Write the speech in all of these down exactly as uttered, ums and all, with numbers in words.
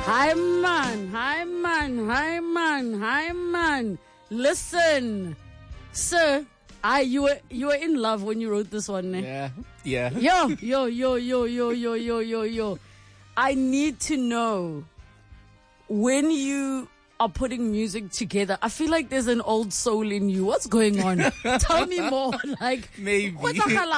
Hi man, hi man, hi man, hi man. Listen, sir, I you were you were in love when you wrote this one, eh? Yeah, yeah. Yo, yo, yo, yo, yo, yo, yo, yo, yo. I need to know when you are putting music together. I feel like there's an old soul in you. What's going on? Tell me more. Like Maybe. what's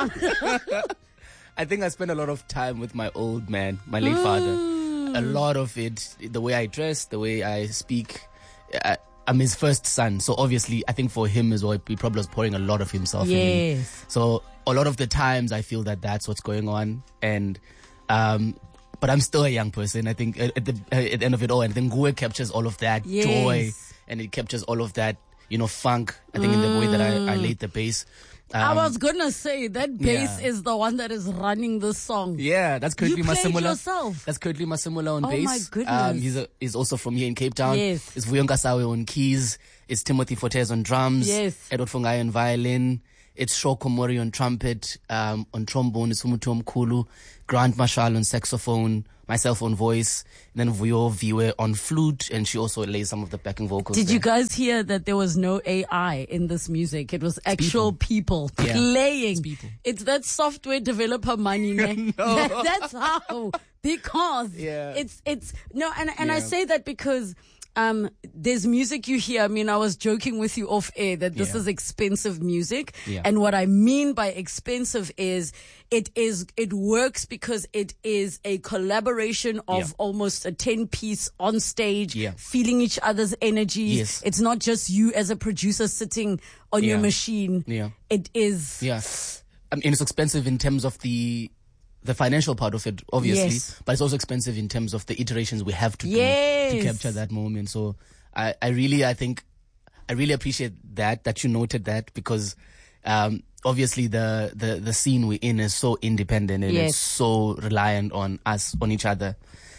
a I think I spent a lot of time with my old man, my late mm. father. A lot of it, the way I dress, the way I speak. I, I'm his first son, so obviously I think for him as well, he probably was pouring a lot of himself yes. in me. So a lot of the times I feel that that's what's going on. And, um, but I'm still a young person. I think at the, at the end of it all, and then Ngwe captures all of that yes. joy, and it captures all of that, you know, funk. I think mm. in the way that I, I laid the bass. Um, I was gonna say that bass yeah. is the one that is running the song. Yeah, that's Kurtley you played Masimula. yourself. That's Kurtley Masimula on oh bass. Oh my goodness. Um, he's a, he's also from here in Cape Town. Yes. It's Vuyonga Sawe on keys. It's Timothy Fortes on drums. Yes. Edward Fungai on violin. It's Shoko Mori on trumpet. Um, on trombone is Umutu Mkulu. Grant Marshall on saxophone. Myself on voice. And then Vuyo Viwe on flute. And she also lays some of the backing vocals. Did there. you guys hear that there was no A I in this music? It was actual people, people yeah. playing. It's, people. It's that software developer money. Man. no. that, that's how. Because yeah. it's, it's, no, and, and yeah. I say that because Um, there's music you hear. I mean, I was joking with you off air that this yeah. is expensive music. Yeah. And what I mean by expensive is it is, it works because it is a collaboration of yeah. almost a ten piece on stage, yeah. feeling each other's energies. Yes. It's not just you as a producer sitting on yeah. your machine. Yeah. It is. Yeah. I mean, it's expensive in terms of the, the financial part of it, obviously, yes. but it's also expensive in terms of the iterations we have to yes. do to capture that moment. So I, I really, I think, I really appreciate that, that you noted that because, um, obviously the, the, the scene we're in is so independent and yes. it's so reliant on us, on each other.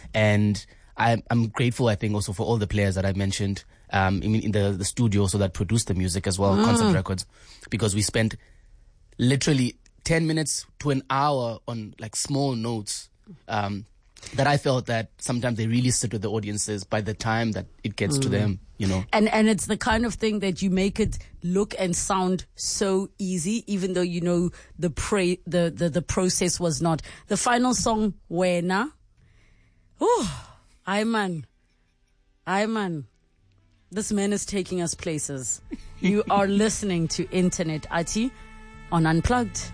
And I'm, I'm grateful, I think, also for all the players that I mentioned, um, in, in the, the studio, so that produced the music as well, mm. Concept Records, because we spent literally ten minutes to an hour on like small notes, um, that I felt that sometimes they really sit with the audiences by the time that it gets mm. to them, you know. And and it's the kind of thing that you make it look and sound so easy, even though you know the pre the, the, the process was not. The final song, Wena. Oh, I man. I man. This man is taking us places. You are listening to Internet Ati on Unplugged.